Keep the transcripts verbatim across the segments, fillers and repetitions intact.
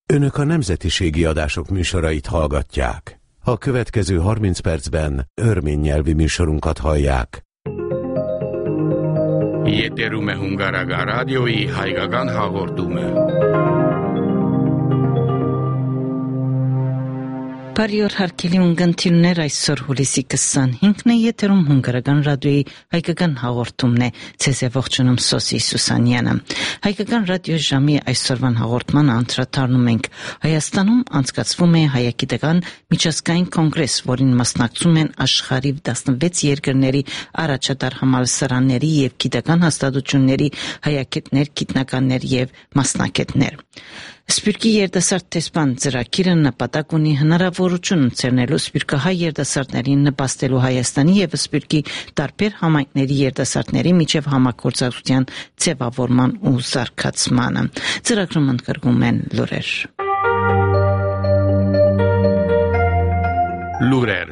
Önök a nemzetiségi adások műsorait hallgatják. A következő harminc percben örmény nyelvi műsorunkat hallják. Եթերում է հունգարական ռադիոյի հայկական հաղորդումը։ Բարի օր հարգելի ունկնդիրներ, այսօր հուլիսի քսանհինգն է, եթերում հունգարական ռադիոյի հայկական հաղորդումն է, ցեզ է ողջունում Սոսի Սուսանյանը։ Հայկական ռադիոյի ժամի այսօրվան հաղորդմանը անդրադառնում ենք Հայաստանում անցկացվում է հայագիտական միջազգային կոնգրես, որին մասնակցում են աշխարհի տասնվեց երկրների առաջատար համալսարանների եւ գիտական հաստատությունների հայագետներ, գիտնականներ եւ մասնակիցներ։ Սպիրկի երիտասարդ տեսփան ծրագիրը նպատակ ունի հնարավորություն ընձեռնելու սպիրկահայ երիտասարդներին նպաստելու Հայաստանի եւ սպիրկի տարբեր համայնքների երիտասարդների միջև համագործակցության ձևավորման ու զարգացմանը։ Ծրագրում ընդգրկում են լուրեր։ Լուրեր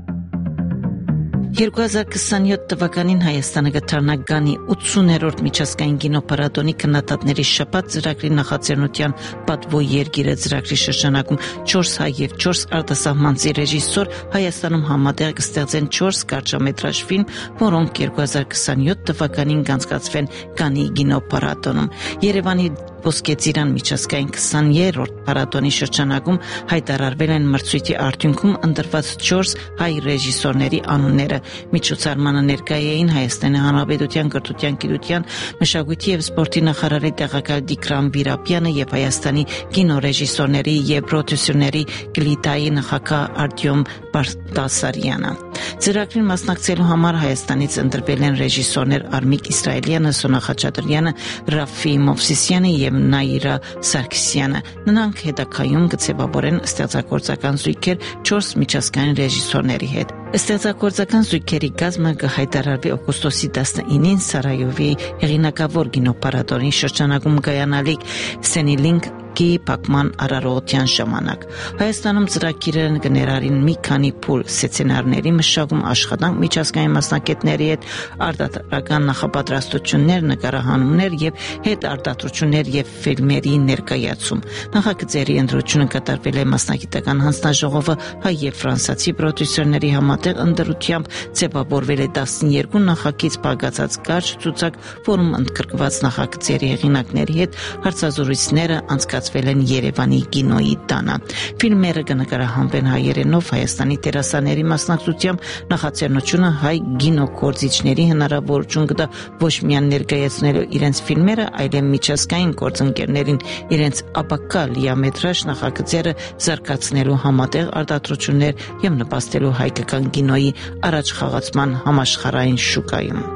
երկու հազար քսանյոթ թվականին Հայաստանը կդառնա Գանի ութսուներորդ միջազգային կինոփառատոնի քննադատների շաբաթ ծրագրի նախաձեռնության պատվո երգիրը ծրագրի շրջանակում չորս հայ եւ չորս արտասահմանցի ռեժիսոր Հայաստանում համատեղ կստեղծեն չորս կարճամետրաժ ֆիլմ, որոնք երկու հազար քսանյոթ թվականին կանցկացվեն Գանի կինոփառատոնում։ Երևանի Ոսկեծիրան միջազգային քսաներորդ փառատոնի շրջանակում հայտարարվել են մրցույթի արդյունքում ընտրված չորս հայ ռեժիսորների անունները։ Միջոցառմանը ներկայ էին Հայաստանի Հանրապետության կրթության, գիտության, մշակույթի եւ սպորտի նախարարի տեղակալ Տիգրան Բիրապյանը եւ Հայաստանի կինոռեժիսորների եւ պրոդյուսերների գիլդիայի նախագահ Արտյոմ Բարտասարյանը։ Ծրագրին մասնակցելու համար Հայաստանից ընտրվել են ռեժիսորներ Արմիկ Իսրայելյանը, Սոնա Խաչատրյանը, Ռաֆի Մովսիսյանը եւ Նաիրա Սարգսյանը։ Նրանք հետագայում կձևավորեն ստեղծագործական զույգեր չորս միջազգային ռեժիսորների հետ։ Ստեղծագործական զույգերի կազմը կհայտարարվի օգոստոսի տասնինին Սարայովի հեղինակավոր կինոփառատոնի շրջանակում կայանալիք Սենիլինք Կի Պակման արարողության ժամանակ։ Հայաստանում ծրագիրը կներառին մի քանի փուլ սցենարների մշակում, աշխատանք միջազգային մասնակիցների հետ, արտադրական նախապատրաստություններ, նկարահանումներ եւ հետարտադրություններ եւ ֆիլմերի ներկայացում։ Նախագծերի ընտրությունը կատարվել է մասնագիտական հանձնաժողովը հայ եւ ֆրանսիացի պրոդյուսերների համատեղ ընտրությամբ, ձևավորվել է տասնյոթ նախագիծ բաղկացած կարճ ցուցակ, որում ընդգրկված նախագծերի հեղինակների հետ հարցազրույցները անցկացվել են Երևանի կինոյի տանը։ Ֆիլմերը կնկարահանվեն հայերենով, Հայաստանի դերասանների մասնակցությամբ նախաձեռնությունը հայ կինոգործիչների հնարավորություն կտա ոչ միայն ներկայացնելու իրենց ֆիլմերը, այլև միջազգային գործընկերներին իրենց ապակա լիամետրաժ նախագծերը զարգացնելու համատեղ արտադրություններ եւ նպաստելու հայկական կինոյի առաջխաղացման համաշխարհային շուկայում։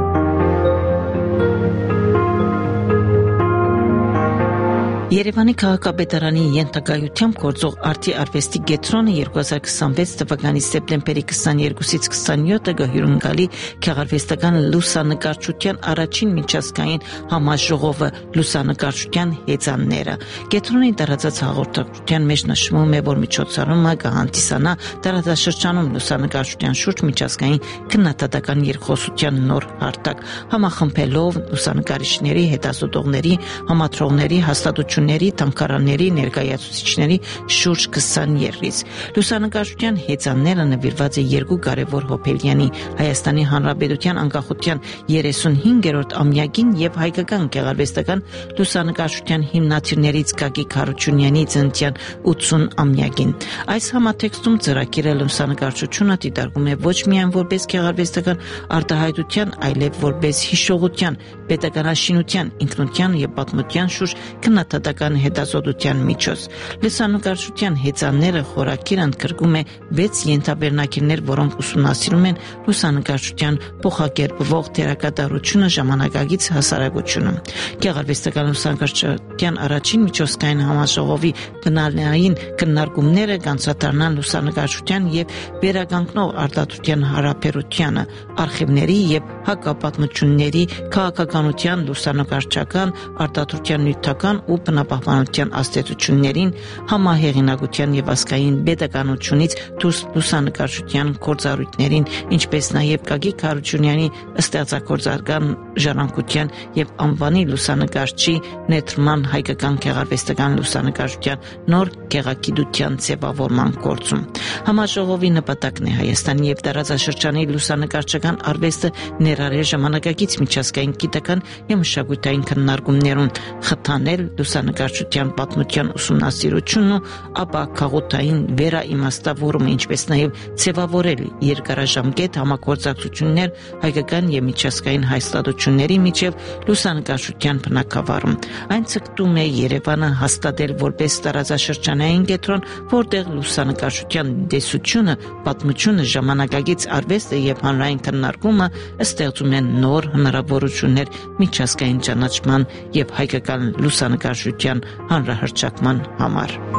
Երևանի քաղաքապետարանի ենթակայությամբ գործող Արտի արվեստի կենտրոնը երկու հազար քսանվեց թվականի սեպտեմբերի քսաներկուսից քսանյոթը գահյուրընկալի գեղարվեստական լուսանկարչության առաջին միջազգային համաժողովը լուսանկարչության հեծանները։ Կենտրոնի տարածած հաղորդակցության մեջ նշվում է, որ միջոցառումը կհանդիսանա տարածաշրջանում լուսանկարչության շուրջ միջազգային քննադատական երկխոսության նոր հարթակ, համախմբելով լուսանկարիչների, հետազոտողների, համադրողների, հաստատությունների, թանգարանների, ներկայացուցիչների շուրջ քսան երկրից։ Լուսանկարչության հեծանները նվիրված է երկու կարևոր հոբելյանի՝ Հայաստանի Հանրապետության անկախության երեսունհինգերորդ ամյակին եւ հայկական գեղարվեստական լուսանկարչության հիմնադիրներից Գագիկ Հարությունյանի ծննդյան ութսուն ամյակին։ Այս համատեքստում ծրագիրը լուսանկարչությունը դիտարկում է ոչ միայն որպես գեղարվեստական արտահայտության, այլև որպես հիշողության, պետականաշինության, ինքնության եւ պատմության շուրջ քննադատական հետազոտության միջոց։ Լուսանկարչության հեծանները խորագիրը ընդգրկում է վեց ենթաբերնագիրներ, որոնք ուսումնասիրում են լուսանկարչության փոխակերպվող դերակատարությունը ժամանակակից հասարակությունում։ Գեղարվեստական լուսանկարչության առաջին միջազգային համաժողովի բնալային քննարկումները կանցադառնան լուսանկարչության եւ վերականգնող արտադրության հարաբերությանը, արխիվների եւ հակապատմությունների, քաղաքականության, լուսանկարչական արտադրության նյութական ու կենսապահպանության աստեցություններին, համահեղինակության եւ ազգային պետականությունից դուրս լուսանկարչության գործառույթներին, ինչպես նաեւ Գագիկ Հարությունյանի ստեղծագործական ժառանգության եւ անվանի լուսանկարչի ներդրման հայկական գեղարվեստական լուսանկարչության նոր գեղագիտության ձևավորման գործում։ Համաժողովի նպատակն է Հայաստանի եւ տարածաշրջանի լուսանկարչական արվեստը ներառել ժամանակակից միջազգային գիտական եւ մշակութային քննարկումներում, խթանել լուսանկարչության պատմության ուսումնասիրությունն ու ապա քաղաքային վերաիմաստավորումը, ինչպես նաեւ ձևավորել երկարաժամկետ համագործակցություններ հայկական եւ միջազգային հաստատությունների միջև լուսանկարչության բնագավառում։ Այն ցկտում է Երևանը հաստատել որպես տարածաշրջանային կենտրոն, որտեղ լուսանկարչության դեսությունը, պատմությունը, ժամանակակից արվեստը եւ հանրային քննարկումը ստեղծում են նոր հնարավորություններ միջազգային ճանաչման եւ հայկական լուսանկարչության հանրահռչակման համար։